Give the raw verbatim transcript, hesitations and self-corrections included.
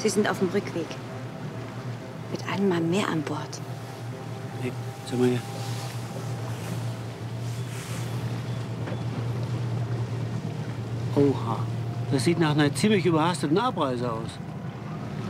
Sie sind auf dem Rückweg. Mit einem Mann mehr an Bord. Hey, sag mal hier. Oha, das sieht nach einer ziemlich überhasteten Abreise aus.